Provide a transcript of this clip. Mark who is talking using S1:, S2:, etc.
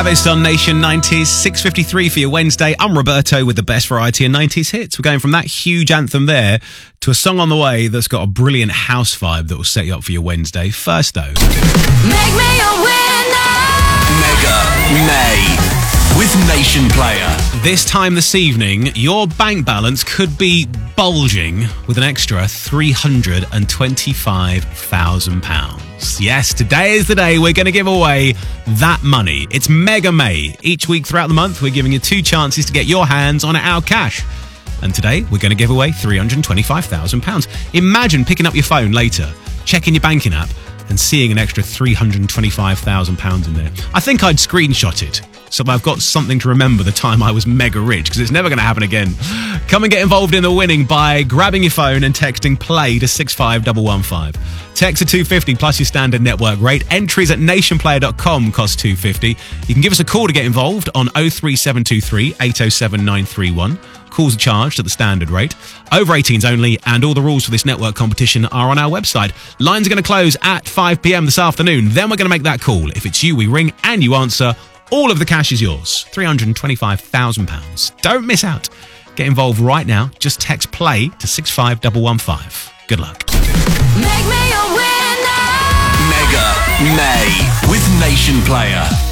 S1: It's on Nation 90s, 6:53 for your Wednesday. I'm Roberto with the best variety of 90s hits. We're going from that huge anthem there to a song on the way that's got a brilliant house vibe that will set you up for your Wednesday. First, though,
S2: Make me a winner!
S3: Mega May with Nation Player.
S1: this time this evening, your bank balance could be bulging with an extra £325,000. Yes, today is the day we're going to give away that money. It's Mega May. Each week throughout the month, we're giving you 2 chances to get your hands on our cash. And today, we're going to give away £325,000. Imagine picking up your phone later, checking your banking app, and seeing an extra £325,000 in there. I think I'd screenshot it, so I've got something to remember the time I was mega rich, because it's never going to happen again. Come and get involved in the winning by grabbing your phone and texting PLAY to 65115. Text to 250 plus your standard network rate. Entries at nationplayer.com cost $2.50. You can give us a call to get involved on 03723 807 931. Calls are charged at the standard rate. Over 18s only, and all the rules for this network competition are on our website. Lines are going to close at 5 p.m. this afternoon. Then we're going to make that call. If it's you, we ring and you answer. All of the cash is yours. £325,000. Don't miss out. Get involved right now. Just text PLAY to 65115. Good luck.
S2: Make me a winner!
S3: Mega May with Nation Player.